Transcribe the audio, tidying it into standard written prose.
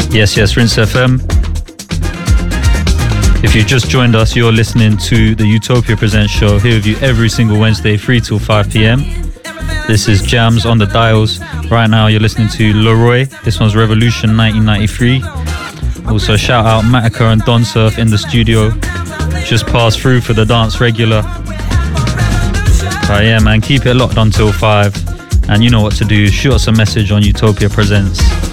Yes, Rinse FM. If you've just joined us, you're listening to the Utopia Presents show, here with you every single Wednesday, 3 till 5 p.m. This is Jams on the dials. Right now you're listening to Leroy. This one's Revolution 1993. Also shout out Matica and Don Surf in the studio. Just passed through for the dance regular. But yeah man, keep it locked until 5. And you know what to do, shoot us a message on Utopia Presents.